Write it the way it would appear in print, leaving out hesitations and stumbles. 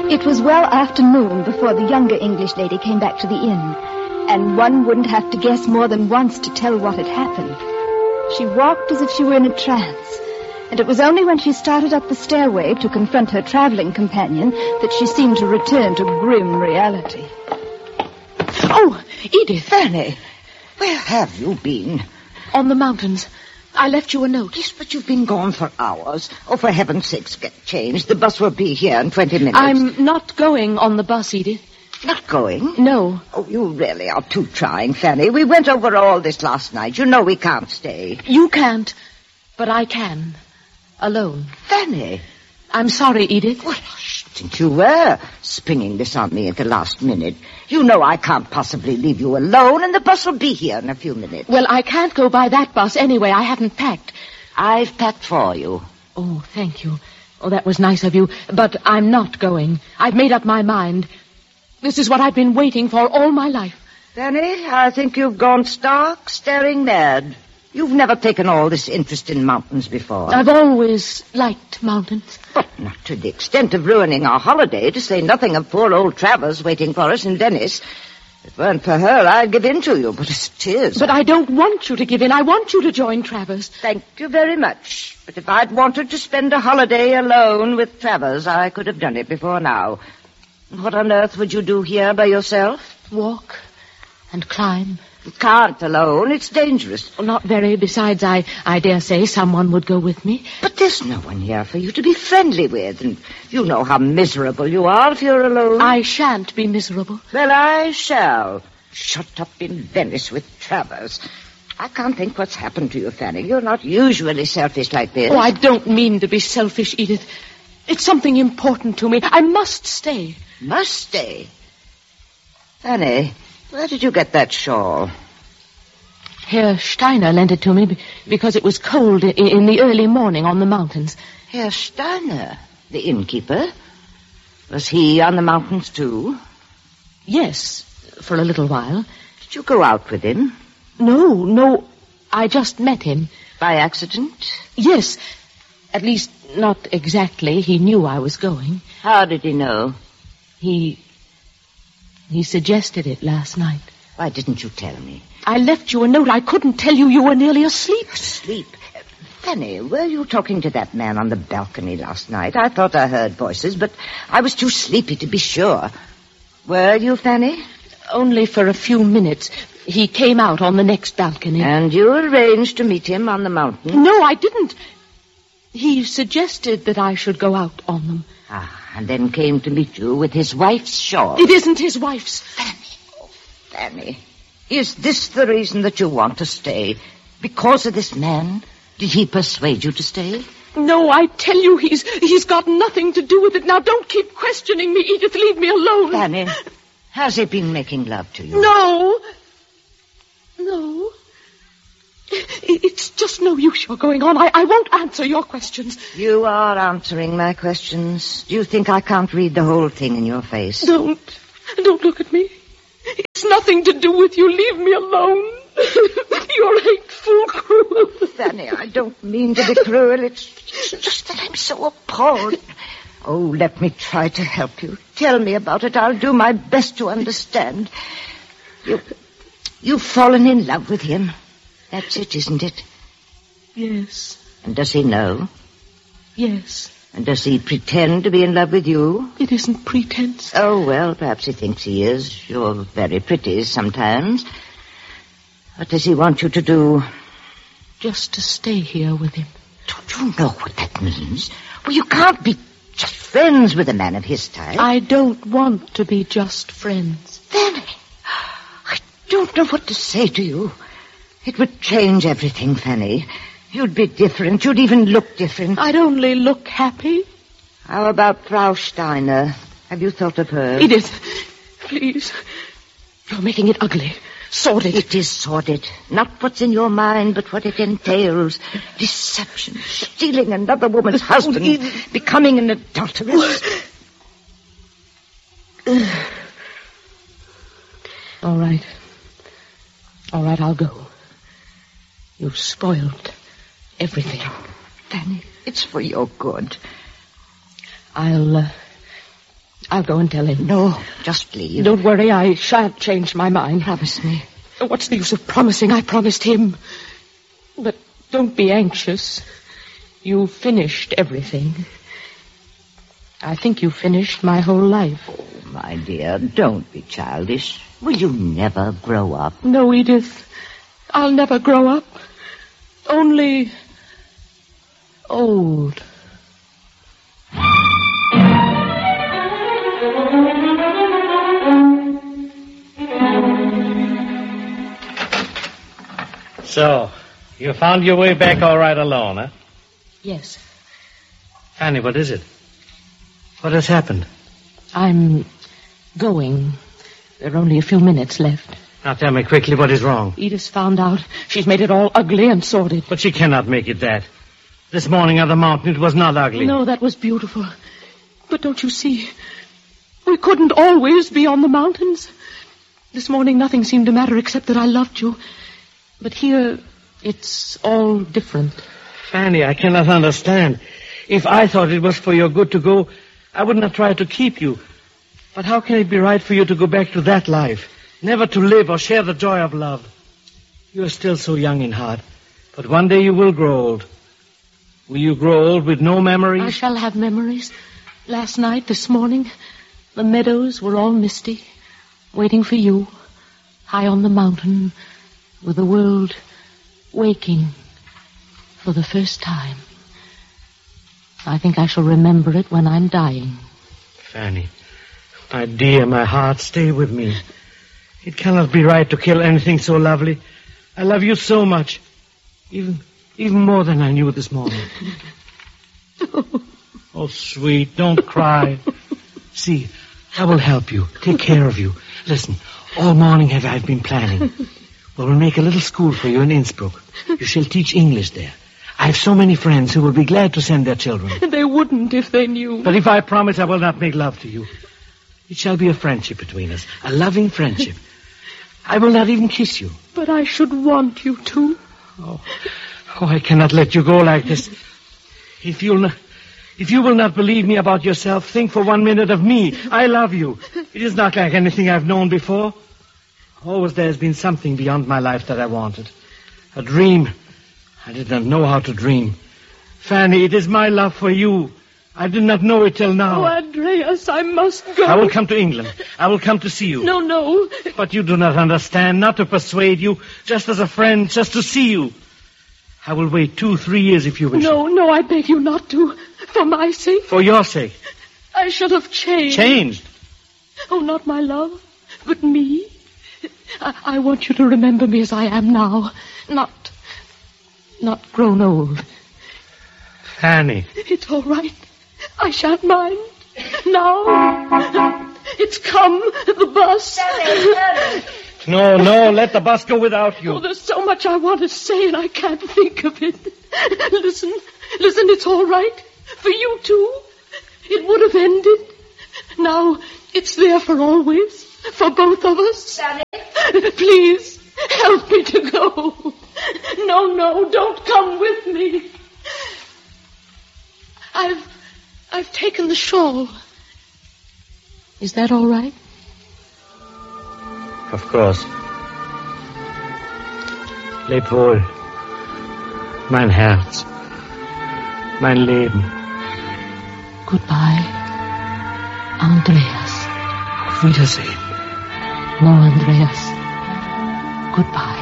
It was well after noon before the younger English lady came back to the inn, and one wouldn't have to guess more than once to tell what had happened. She walked as if she were in a trance, and it was only when she started up the stairway to confront her traveling companion that she seemed to return to grim reality. Oh, Edith. Fanny, where have you been? On the mountains. I left you a note. Yes, but you've been gone for hours. Oh, for heaven's sakes, get changed. The bus will be here in 20 minutes. I'm not going on the bus, Edith. Not going? No. Oh, you really are too trying, Fanny. We went over all this last night. You know we can't stay. You can't, but I can. Alone. Fanny. I'm sorry, Edith. Well, since you were springing this on me at the last minute, you know I can't possibly leave you alone, and the bus will be here in a few minutes. Well, I can't go by that bus anyway. I haven't packed. I've packed for you. Oh, thank you. Oh, that was nice of you. But I'm not going. I've made up my mind. This is what I've been waiting for all my life. Fanny, I think you've gone stark, staring mad. You've never taken all this interest in mountains before. I've always liked mountains. But not to the extent of ruining our holiday, to say nothing of poor old Travers waiting for us in Venice. If it weren't for her, I'd give in to you, but as it is... But I don't want you to give in. I want you to join Travers. Thank you very much. But if I'd wanted to spend a holiday alone with Travers, I could have done it before now. What on earth would you do here by yourself? Walk and climb. You can't alone. It's dangerous. Well, not very. Besides, I dare say someone would go with me. But there's no one here for you to be friendly with, and you know how miserable you are if you're alone. I shan't be miserable. Well, I shall. Shut up in Venice with Travers. I can't think what's happened to you, Fanny. You're not usually selfish like this. Oh, I don't mean to be selfish, Edith. It's something important to me. I must stay. Must stay? Fanny, where did you get that shawl? Herr Steiner lent it to me because it was cold in the early morning on the mountains. Herr Steiner, the innkeeper? Was he on the mountains, too? Yes, for a little while. Did you go out with him? No. I just met him. By accident? Yes. At least, not exactly. He knew I was going. How did he know? He suggested it last night. Why didn't you tell me? I left you a note. I couldn't tell you. You were nearly asleep. Asleep? Fanny, were you talking to that man on the balcony last night? I thought I heard voices, but I was too sleepy to be sure. Were you, Fanny? Only for a few minutes. He came out on the next balcony. And you arranged to meet him on the mountain? No, I didn't. He suggested that I should go out on them. And then came to meet you with his wife's shawl. It isn't his wife's. Fanny. Oh, Fanny. Is this the reason that you want to stay? Because of this man? Did he persuade you to stay? No, I tell you, he's got nothing to do with it. Now, don't keep questioning me, Edith. Leave me alone. Fanny, has he been making love to you? No. It's just no use you're going on. I won't answer your questions. You are answering my questions. Do you think I can't read the whole thing in your face? Don't look at me. It's nothing to do with you. Leave me alone. You're hateful, cruel. Fanny, I don't mean to be cruel. It's just that I'm so appalled. Oh, let me try to help you. Tell me about it. I'll do my best to understand. You've fallen in love with him. That's it, isn't it? Yes. And does he know? Yes. And does he pretend to be in love with you? It isn't pretense. Oh, well, perhaps he thinks he is. You're very pretty sometimes. What does he want you to do? Just to stay here with him. Don't you know what that means? Well, you can't be just friends with a man of his type. I don't want to be just friends. Fanny, I don't know what to say to you. It would change everything, Fanny. You'd be different. You'd even look different. I'd only look happy. How about Frau Steiner? Have you thought of her? Edith, please. You're making it ugly. Sordid. It is sordid. Not what's in your mind, but what it entails. Deception. Stealing another woman's husband. Becoming an adulteress. All right, I'll go. You've spoiled everything. Fanny, it's for your good. I'll I'll go and tell him. No, just leave. Don't worry, I shan't change my mind. Promise me. What's the use of promising? I promised him. But don't be anxious. You finished everything. I think you finished my whole life. Oh, my dear, don't be childish. Will you never grow up? No, Edith. I'll never grow up. Only old. So, you found your way back all right alone, huh? Yes. Fanny, what is it? What has happened? I'm going. There are only a few minutes left. Now tell me quickly what is wrong. Edith's found out. She's made it all ugly and sordid. But she cannot make it that. This morning on the mountain it was not ugly. No, that was beautiful. But don't you see? We couldn't always be on the mountains. This morning nothing seemed to matter except that I loved you. But here, it's all different. Fanny, I cannot understand. If I thought it was for your good to go, I would not try to keep you. But how can it be right for you to go back to that life? Never to live or share the joy of love. You are still so young in heart. But one day you will grow old. Will you grow old with no memories? I shall have memories. Last night, this morning, the meadows were all misty, waiting for you, high on the mountain, with the world waking for the first time. I think I shall remember it when I'm dying. Fanny, my dear, my heart, stay with me. It cannot be right to kill anything so lovely. I love you so much. Even more than I knew this morning. Oh, sweet, don't cry. See, I will help you, take care of you. Listen, all morning have I been planning. We'll make a little school for you in Innsbruck. You shall teach English there. I have so many friends who will be glad to send their children. They wouldn't if they knew. But if I promise I will not make love to you, it shall be a friendship between us, a loving friendship. I will not even kiss you. But I should want you to. Oh, I cannot let you go like this. If you will not believe me about yourself, think for 1 minute of me. I love you. It is not like anything I've known before. Always there has been something beyond my life that I wanted. A dream. I did not know how to dream. Fanny, it is my love for you. I did not know it till now. Oh, Andreas, I must go. I will come to England. I will come to see you. No. But you do not understand. Not to persuade you. Just as a friend. Just to see you. I will wait 2-3 years if you wish. No, I beg you not to. For my sake. For your sake. I should have changed. Changed? Oh, not my love, but me. I want you to remember me as I am now. Not grown old. Fanny. It's all right. I shan't mind. Now. It's come. The bus. Sally. No, let the bus go without you. Oh, there's so much I want to say and I can't think of it. Listen, it's all right. For you too. It would have ended. Now, it's there for always. For both of us. Sally. Please, help me to go. No, don't come with me. I've taken the shawl. Is that all right? Of course. Leb wohl. Mein Herz. Mein Leben. Goodbye, Andreas. Auf Wiedersehen. No, Andreas. Goodbye.